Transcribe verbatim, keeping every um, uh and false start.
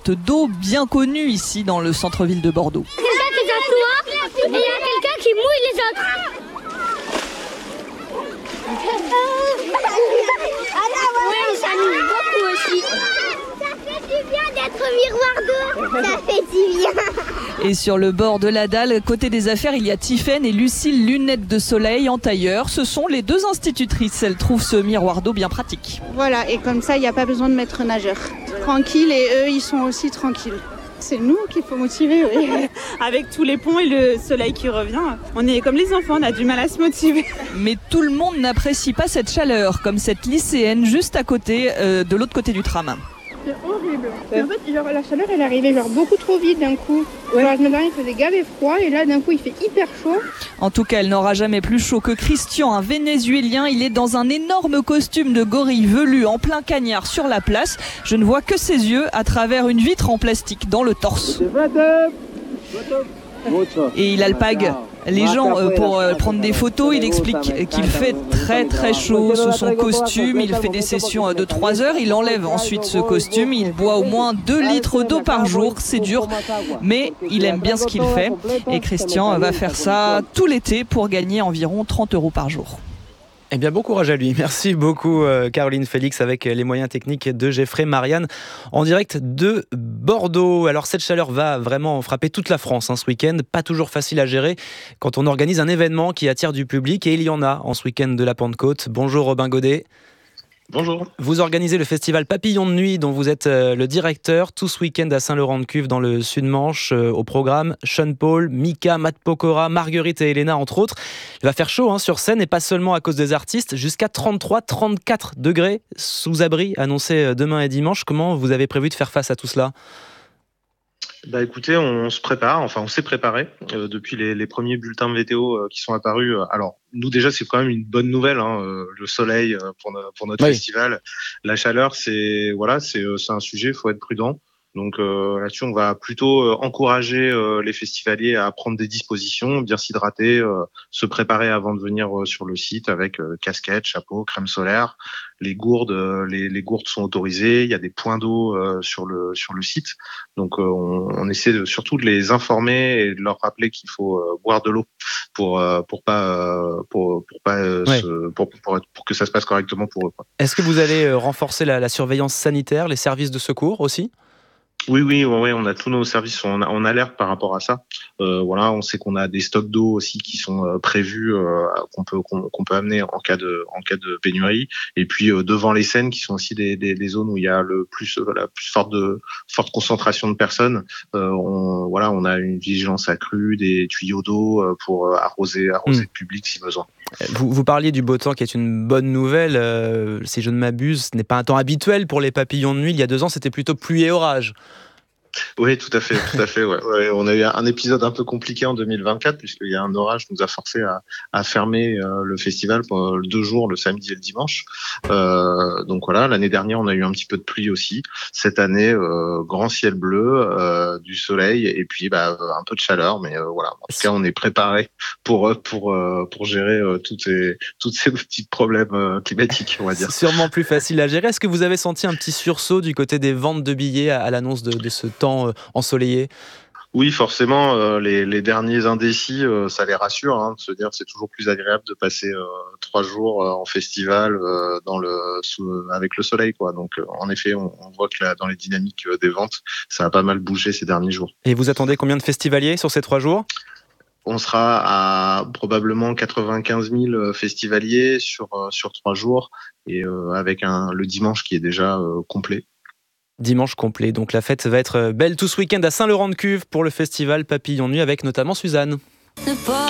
découverte d'eau bien connue ici dans le centre-ville de Bordeaux. Quelqu'un qui s'assoit et il y a quelqu'un qui mouille les autres. Oui, ça mouille beaucoup aussi. Ça fait du bien d'être miroir d'eau. Ça fait du bien. Et sur le bord de la dalle, côté des affaires, il y a Tiffaine et Lucille, lunettes de soleil en tailleur. Ce sont les deux institutrices. Elles trouvent ce miroir d'eau bien pratique. Voilà, et comme ça, il n'y a pas besoin de maître nageur. Tranquille, et eux, ils sont aussi tranquilles. C'est nous qu'il faut motiver, oui. Avec tous les ponts et le soleil qui revient, on est comme les enfants, on a du mal à se motiver. Mais tout le monde n'apprécie pas cette chaleur, comme cette lycéenne juste à côté, euh, de l'autre côté du tram. C'est horrible. En fait, genre, la chaleur, elle arrivait genre beaucoup trop vite d'un coup. Ouais. Genre, la semaine dernière, il faisait gavé froid et là, d'un coup, il fait hyper chaud. En tout cas, elle n'aura jamais plus chaud que Christian, un Vénézuélien. Il est dans un énorme costume de gorille velu en plein cagnard sur la place. Je ne vois que ses yeux à travers une vitre en plastique dans le torse. Et il alpague les gens euh, pour euh, prendre des photos. Il explique qu'il fait très très chaud sous son costume. Il fait des sessions de trois heures. Il enlève ensuite ce costume. Il boit au moins deux litres d'eau par jour. C'est dur, mais il aime bien ce qu'il fait. Et Christian va faire ça tout l'été pour gagner environ trente euros par jour. Eh bien, bon courage à lui. Merci beaucoup, euh, Caroline Félix, avec les moyens techniques de Geoffrey Marianne, en direct de Bordeaux. Alors, cette chaleur va vraiment frapper toute la France hein, ce week-end. Pas toujours facile à gérer quand on organise un événement qui attire du public. Et il y en a en ce week-end de la Pentecôte. Bonjour, Robin Godet. Bonjour. Vous organisez le festival Papillon de Nuit, dont vous êtes euh, le directeur, tout ce week-end à Saint-Laurent-de-Cuve, dans le Sud-Manche. Euh, au programme, Sean Paul, Mika, Matt Pokora, Marguerite et Elena, entre autres. Il va faire chaud hein, sur scène, et pas seulement à cause des artistes. Jusqu'à trente-trois trente-quatre degrés sous abri, annoncé demain et dimanche. Comment vous avez prévu de faire face à tout cela ? Bah écoutez, on se prépare, enfin on s'est préparé euh, depuis les, les premiers bulletins météo euh, qui sont apparus. Alors nous déjà c'est quand même une bonne nouvelle, hein, euh, le soleil euh, pour, no- pour notre oui. festival, la chaleur c'est voilà c'est euh, c'est un sujet, il faut être prudent. Donc euh, là-dessus on va plutôt euh, encourager euh, les festivaliers à prendre des dispositions, bien s'hydrater, euh, se préparer avant de venir euh, sur le site avec euh, casquette, chapeau, crème solaire. Les gourdes, euh, les, les gourdes sont autorisées. Il y a des points d'eau euh, sur le sur le site. Donc euh, on, on essaie de, surtout de les informer et de leur rappeler qu'il faut euh, boire de l'eau pour euh, pour pas euh, pour pour pas euh, ouais. se, pour, pour pour que ça se passe correctement pour eux, quoi. Est-ce que vous allez euh, renforcer la, la surveillance sanitaire, les services de secours aussi ? Oui, oui, ouais, ouais, on a tous nos services en, en alerte par rapport à ça. Euh, voilà, on sait qu'on a des stocks d'eau aussi qui sont euh, prévus, euh, qu'on peut qu'on, qu'on peut amener en cas de en cas de pénurie. Et puis euh, devant les scènes, qui sont aussi des, des, des zones où il y a le plus euh, la plus forte de forte concentration de personnes. Euh, on, voilà, on a une vigilance accrue, des tuyaux d'eau euh, pour euh, arroser arroser mmh. le public si besoin. Vous, vous parliez du beau temps qui est une bonne nouvelle. Euh, si je ne m'abuse, ce n'est pas un temps habituel pour les papillons de nuit. Il y a deux ans, c'était plutôt pluie et orage. Oui, tout à fait, tout à fait. Ouais. Ouais, on a eu un épisode un peu compliqué en deux mille vingt-quatre puisqu'il y a un orage qui nous a forcé à, à fermer euh, le festival pour deux jours, le samedi et le dimanche. Euh, donc voilà, l'année dernière, on a eu un petit peu de pluie aussi. Cette année, euh, grand ciel bleu, euh, du soleil et puis bah, un peu de chaleur. Mais euh, voilà, en tout cas, on est préparé pour pour euh, pour gérer euh, toutes ces toutes ces petits problèmes euh, climatiques, on va dire. C'est sûrement plus facile à gérer. Est-ce que vous avez senti un petit sursaut du côté des ventes de billets à, à l'annonce de, de ce temps euh, ensoleillé ? Oui, forcément, euh, les, les derniers indécis, euh, ça les rassure, hein, de se dire c'est toujours plus agréable de passer euh, trois jours euh, en festival euh, dans le sous, avec le soleil, quoi. Donc, euh, en effet, on, on voit que là, dans les dynamiques euh, des ventes, ça a pas mal bougé ces derniers jours. Et vous attendez combien de festivaliers sur ces trois jours ? On sera à probablement quatre-vingt-quinze mille festivaliers sur euh, sur trois jours et euh, avec un le dimanche qui est déjà euh, complet. Dimanche complet, donc la fête va être belle tout ce week-end à Saint-Laurent-de-Cuve pour le festival Papillon de Nuit avec notamment Suzanne.